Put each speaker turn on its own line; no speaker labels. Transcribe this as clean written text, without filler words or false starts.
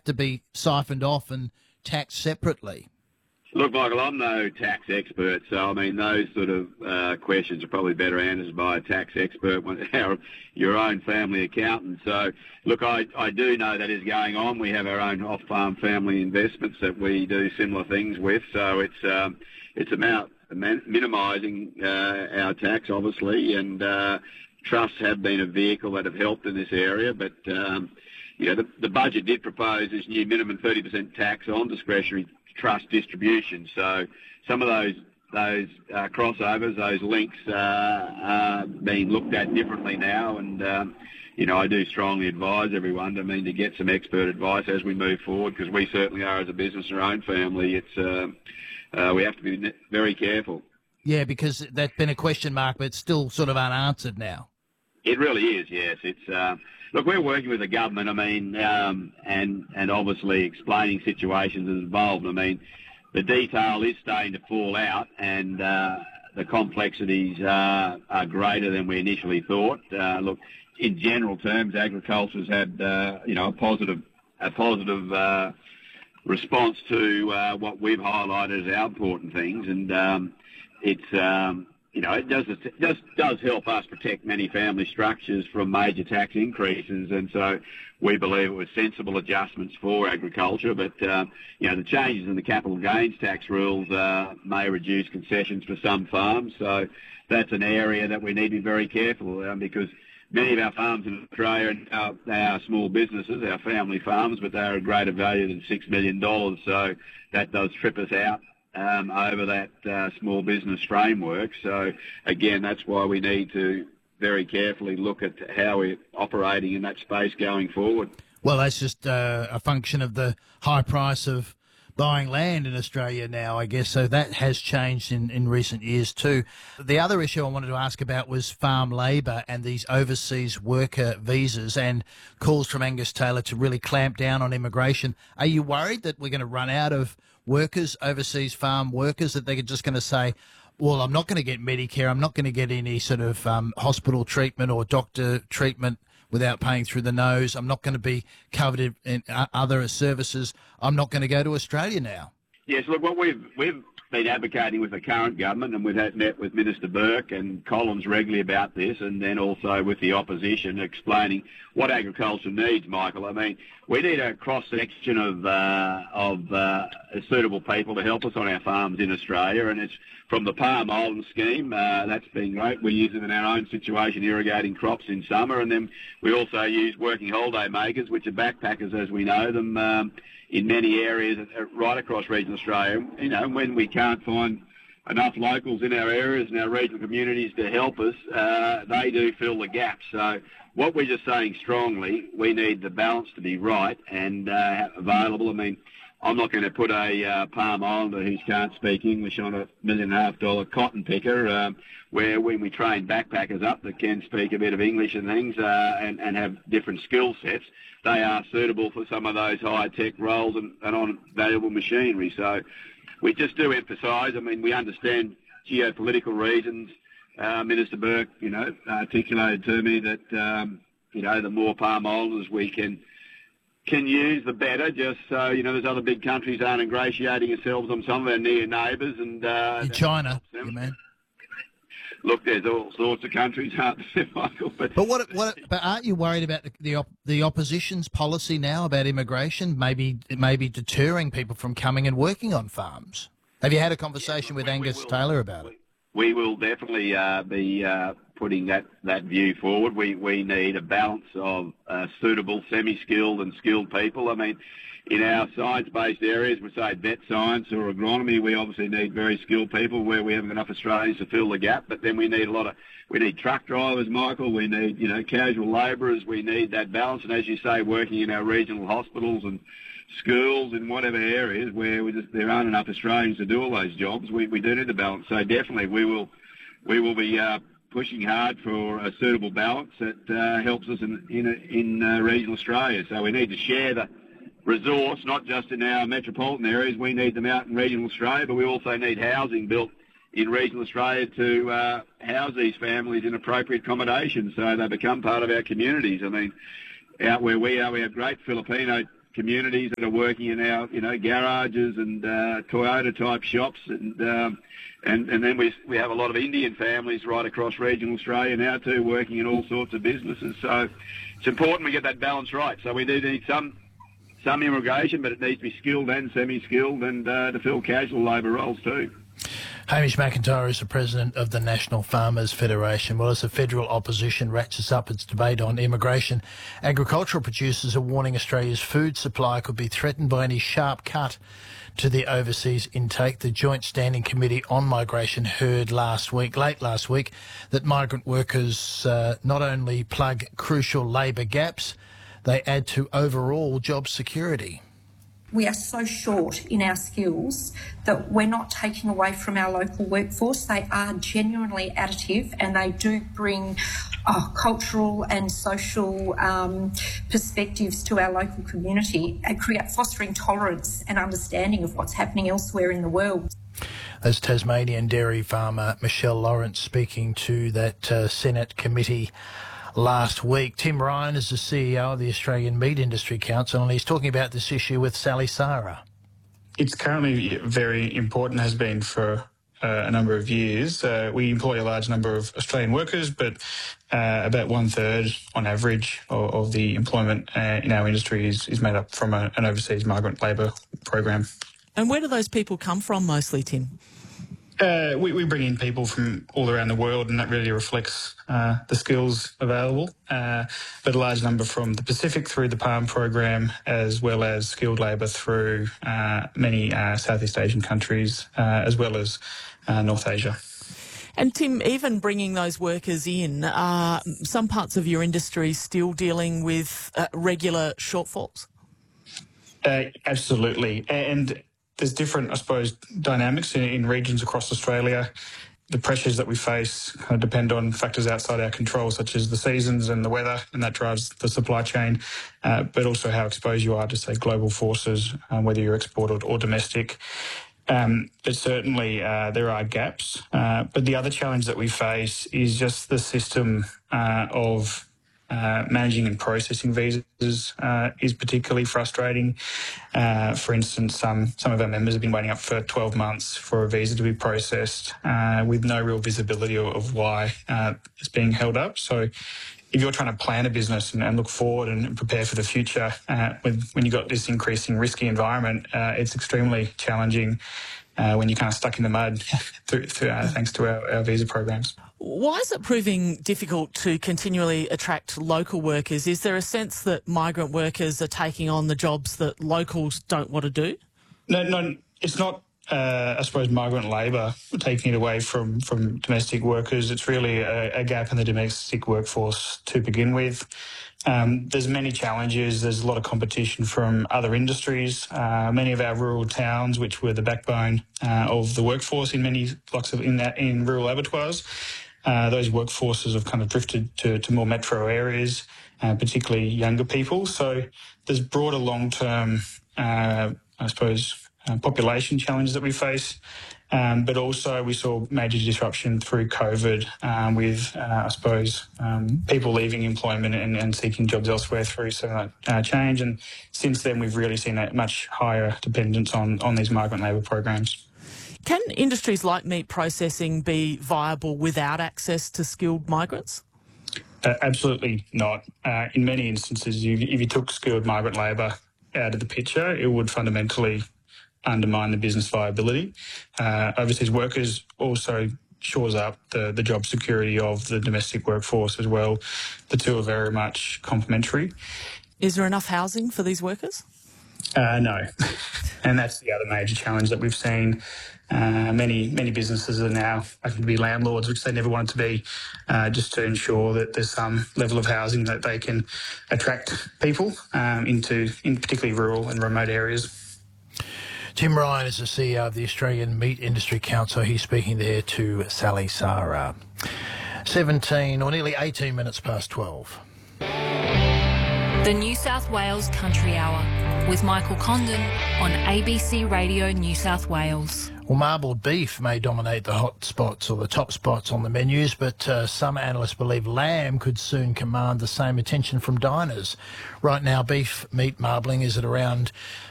have to be siphoned off and taxed separately?
Look, Michael, I'm no tax expert, so I mean those sort of questions are probably better answered by a tax expert, your own family accountant. So, look, I do know that is going on. We have our own off-farm family investments that we do similar things with. So it's about minimising our tax, obviously, and trusts have been a vehicle that have helped in this area, but. The budget did propose this new minimum 30% tax on discretionary trust distribution. So some of those crossovers, those links are being looked at differently now. And, I do strongly advise everyone to get some expert advice as we move forward, because we certainly are as a business, our own family. We have to be very careful.
Yeah, because that's been a question mark, but it's still sort of unanswered now.
It really is, yes. Look, we're working with the government, and obviously explaining situations as involved. The detail is starting to fall out, and the complexities are greater than we initially thought. Look, in general terms, agriculture's had, a positive response to what we've highlighted as our important things, and it does help us protect many family structures from major tax increases, and so we believe it was sensible adjustments for agriculture. But the changes in the capital gains tax rules may reduce concessions for some farms, so that's an area that we need to be very careful because many of our farms in Australia they are small businesses, our family farms, but they are of greater value than $6 million, so that does trip us out over that small business framework. So, again, that's why we need to very carefully look at how we're operating in that space going forward.
Well, that's just a function of the high price of buying land in Australia now, I guess, so that has changed in recent years too. The other issue I wanted to ask about was farm labour and these overseas worker visas and calls from Angus Taylor to really clamp down on immigration. Are you worried that we're going to run out of workers, overseas farm workers, that they're just going to say, well, I'm not going to get Medicare, I'm not going to get any sort of hospital treatment or doctor treatment without paying through the nose, I'm not going to be covered in other services, I'm not going to go to Australia now?
Yes, look, what we've been advocating with the current government, and we've met with Minister Burke and Collins regularly about this, and then also with the opposition explaining what agriculture needs, Michael. We need a cross-section of suitable people to help us on our farms in Australia, and it's from the Palm Island scheme. That's been great. We use it in our own situation, irrigating crops in summer, and then we also use working holiday makers, which are backpackers as we know them, in many areas right across regional Australia. When we can't find enough locals in our areas and our regional communities to help us, they do fill the gaps. So what we're just saying strongly, we need the balance to be right and available. I'm not going to put a Palm Islander who can't speak English on $1.5 million cotton picker, where when we train backpackers up that can speak a bit of English and things and have different skill sets, they are suitable for some of those high-tech roles and on valuable machinery. So we just do emphasise, we understand geopolitical reasons. Minister Burke, articulated to me that, the more Palm Islanders we can use, the better, just so, there's other big countries aren't ingratiating themselves on some of our near neighbours. And
in China, you mean?
Look, there's all sorts of countries, aren't there, Michael? But
aren't you worried about the opposition's policy now about immigration, maybe deterring people from coming and working on farms? Have you had a conversation with Angus Taylor about it?
We will definitely be putting that view forward. We need a balance of suitable, semi-skilled and skilled people. In our science-based areas, we say vet science or agronomy, we obviously need very skilled people where we haven't enough Australians to fill the gap. But then we need truck drivers, Michael. We need, casual labourers. We need that balance. And as you say, working in our regional hospitals and schools in whatever areas where there aren't enough Australians to do all those jobs, we do need the balance. So definitely we will be pushing hard for a suitable balance that helps us in regional Australia. So we need to share the resource, not just in our metropolitan areas. We need them out in regional Australia, but we also need housing built in regional Australia to house these families in appropriate accommodation so they become part of our communities. Out where we are, we have great Filipino communities that are working in our, garages and Toyota-type shops, and then we have a lot of Indian families right across regional Australia now too, working in all sorts of businesses. So it's important we get that balance right. So we do need some immigration, but it needs to be skilled and semi-skilled, and to fill casual labour roles too.
Hamish McIntyre is the president of the National Farmers Federation. Well, as the federal opposition ratchets up its debate on immigration, agricultural producers are warning Australia's food supply could be threatened by any sharp cut to the overseas intake. The Joint Standing Committee on Migration heard late last week, that migrant workers not only plug crucial labour gaps, they add to overall job security.
We are so short in our skills that we're not taking away from our local workforce. They are genuinely additive, and they do bring cultural and social perspectives to our local community and fostering tolerance and understanding of what's happening elsewhere in the world.
As Tasmanian dairy farmer Michelle Lawrence speaking to that Senate committee last week. Tim Ryan is the CEO of the Australian Meat Industry Council, and he's talking about this issue with Sally Sara.
It's currently very important, has been for a number of years. We employ a large number of Australian workers, but about 1/3 on average of the employment in our industry is made up from an overseas migrant labour program.
And where do those people come from mostly, Tim?
We bring in people from all around the world, and that really reflects the skills available. But a large number from the Pacific through the PALM program, as well as skilled labour through many Southeast Asian countries, as well as North Asia.
And Tim, even bringing those workers in, are some parts of your industry still dealing with regular shortfalls?
Absolutely. And there's different, I suppose, dynamics in regions across Australia. The pressures that we face kind of depend on factors outside our control, such as the seasons and the weather, and that drives the supply chain, but also how exposed you are to, say, global forces, whether you're export or domestic. But certainly there are gaps. But the other challenge that we face is just the system of managing and processing visas is particularly frustrating. For instance, some of our members have been waiting up for 12 months for a visa to be processed with no real visibility of why it's being held up. So if you're trying to plan a business and look forward and prepare for the future, when you've got this increasing risky environment, it's extremely challenging when you're kind of stuck in the mud thanks to our visa programs.
Why is it proving difficult to continually attract local workers? Is there a sense that migrant workers are taking on the jobs that locals don't want to do?
No, it's not, I suppose, migrant labour taking it away from domestic workers. It's really a gap in the domestic workforce to begin with. There's many challenges. There's a lot of competition from other industries. Many of our rural towns, which were the backbone of the workforce in many blocks in rural abattoirs, those workforces have kind of drifted to more metro areas, particularly younger people. So there's broader long-term, I suppose, population challenge that we face. But also we saw major disruption through COVID with, I suppose, people leaving employment and seeking jobs elsewhere through some change. And since then, we've really seen a much higher dependence on these migrant labour programs.
Can industries like meat processing be viable without access to skilled migrants?
Absolutely not. In many instances, if you took skilled migrant labour out of the picture, it would fundamentally undermine the business viability. Overseas workers also shores up the job security of the domestic workforce as well. The two are very much complementary.
Is there enough housing for these workers?
No. And that's the other major challenge that we've seen. Many businesses are now looking to be landlords, which they never wanted to be, just to ensure that there's some level of housing that they can attract people in particularly rural and remote areas.
Tim Ryan is the CEO of the Australian Meat Industry Council. He's speaking there to Sally Sara. 17 or nearly 18 minutes past 12.
The New South Wales Country Hour with Michael Condon on ABC Radio New South Wales.
Well, marbled beef may dominate the hot spots or the top spots on the menus, but some analysts believe lamb could soon command the same attention from diners. Right now, beef meat marbling is at around